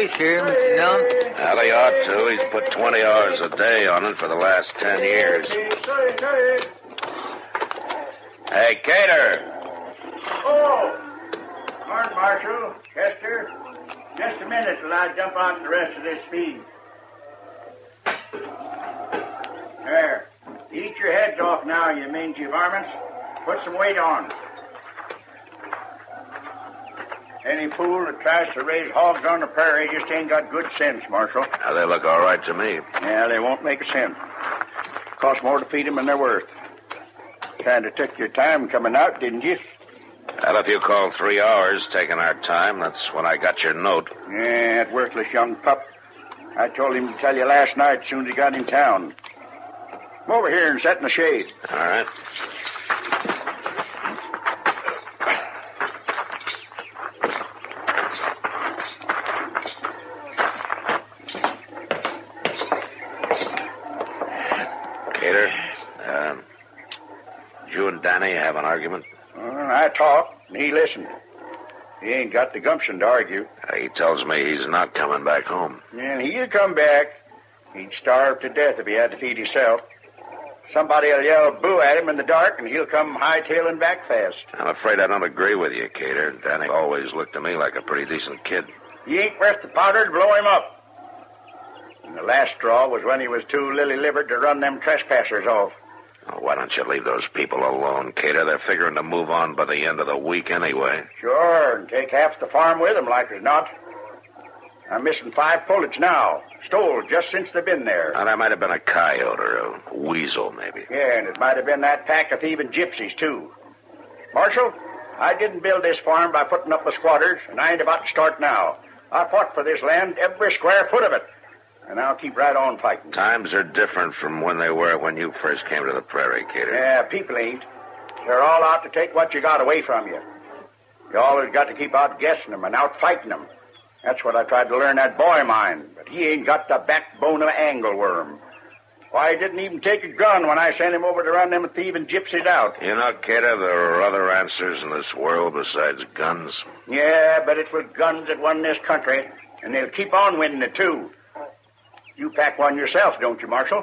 case here, Mr. Dillon? Well, he ought to. He's put 20 hours a day on it for the last 10 years. Hey, Cater. Oh! Morning, Marshal. Chester. Just a minute till I dump out the rest of this feed. There. Eat your heads off now, you mangy varmints. Put some weight on. Any fool that tries to raise hogs on the prairie just ain't got good sense, Marshal. Now, they look all right to me. Yeah, they won't make a cent. Costs more to feed them than they're worth. Kind of took your time coming out, didn't you? Well, if you call 3 hours taking our time, that's when I got your note. Yeah, that worthless young pup. I told him to tell you last night as soon as he got in town. Come over here and sit in the shade. All right. Cater, you and Danny have an argument? I talked, and he listened. He ain't got the gumption to argue. He tells me he's not coming back home. And he'll come back. He'd starve to death if he had to feed himself. Somebody'll yell boo at him in the dark, and he'll come hightailing back fast. I'm afraid I don't agree with you, Cater. Danny always looked to me like a pretty decent kid. He ain't worth the powder to blow him up. And the last straw was when he was too lily-livered to run them trespassers off. Oh, why don't you leave those people alone, Cater? They're figuring to move on by the end of the week anyway. Sure, and take half the farm with them, like as not. I'm missing 5 pullets now. Stole just since they've been there. Now, that might have been a coyote or a weasel, maybe. Yeah, and it might have been that pack of thieving gypsies, too. Marshal, I didn't build this farm by putting up the squatters, and I ain't about to start now. I fought for this land, every square foot of it. And I'll keep right on fighting. Times are different from when they were when you first came to the prairie, Cater. Yeah, people ain't. They're all out to take what you got away from you. You always got to keep outguessing them and out-fighting them. That's what I tried to learn that boy of mine. But he ain't got the backbone of an angleworm. Why, he didn't even take a gun when I sent him over to run them thieving gypsies out. You know, Cater, there are other answers in this world besides guns. Yeah, but it was guns that won this country, and they'll keep on winning it, too. You pack one yourself, don't you, Marshal?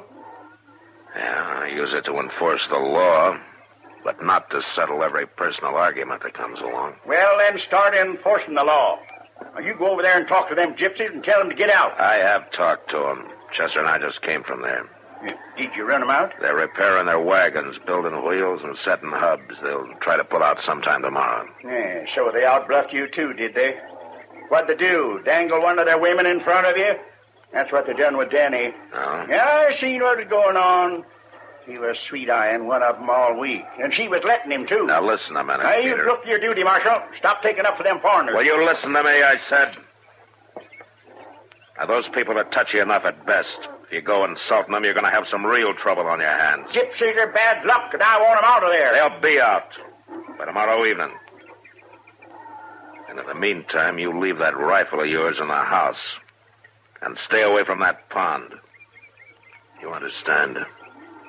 Yeah, I use it to enforce the law, but not to settle every personal argument that comes along. Well, then start enforcing the law. Now, you go over there and talk to them gypsies and tell them to get out. I have talked to them. Chester and I just came from there. Did you run them out? They're repairing their wagons, building wheels, and setting hubs. They'll try to pull out sometime tomorrow. Yeah, so they outbluffed you, too, did they? What'd they do? Dangle one of their women in front of you? That's what they done with Danny. Oh? Yeah, I seen what was going on. He was sweet-eyeing one of them all week. And she was letting him, too. Now, listen a minute, Now, you Peter. look your duty, Marshal. Stop taking up for them foreigners. Will you listen to me, I said? Now, those people are touchy enough at best. If you go insulting them, you're going to have some real trouble on your hands. Gypsies are bad luck, and I want them out of there. They'll be out by tomorrow evening. And in the meantime, you leave that rifle of yours in the house. And stay away from that pond. You understand?